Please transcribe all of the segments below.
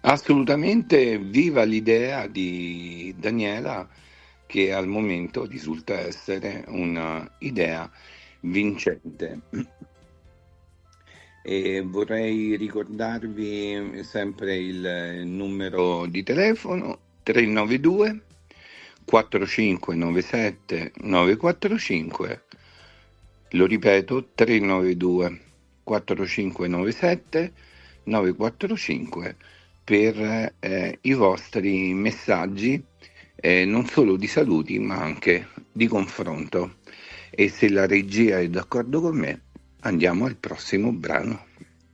Assolutamente viva l'idea di Daniela che al momento risulta essere un'idea vincente. E vorrei ricordarvi sempre il numero di telefono 392 4597 945, lo ripeto 392 4597 945 per i vostri messaggi, non solo di saluti ma anche di confronto. E se la regia è d'accordo con me, andiamo al prossimo brano.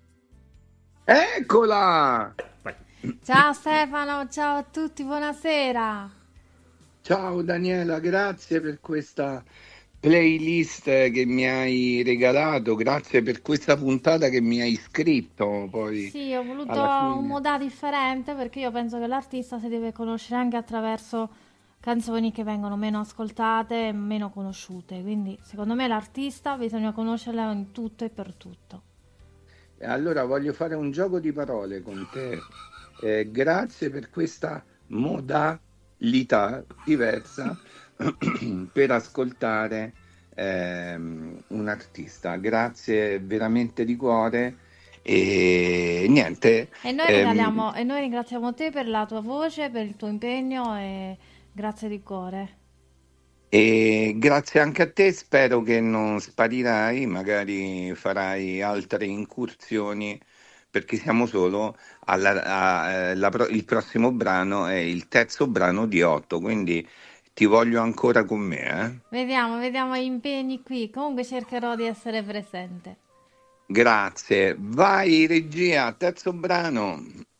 Eccola! Vai. Ciao Stefano, ciao a tutti, buonasera. Ciao Daniela, grazie per questa playlist che mi hai regalato, grazie per questa puntata che mi hai scritto poi Sì, ho voluto alla un fine. modo differente perché io penso che l'artista si deve conoscere anche attraverso canzoni che vengono meno ascoltate e meno conosciute. Quindi, secondo me, l'artista bisogna conoscerla in tutto e per tutto. E allora voglio fare un gioco di parole con te. Grazie per questa modalità diversa per ascoltare un artista. Grazie veramente di cuore. E niente, E noi ringraziamo te per la tua voce, per il tuo impegno e grazie di cuore. e grazie anche a te, spero che non sparirai, magari farai altre incursioni, perché siamo solo il prossimo brano è il terzo brano di 8, quindi ti voglio ancora con me, eh? Vediamo gli impegni qui. Comunque cercherò di essere presente. Grazie. Vai regia, terzo brano.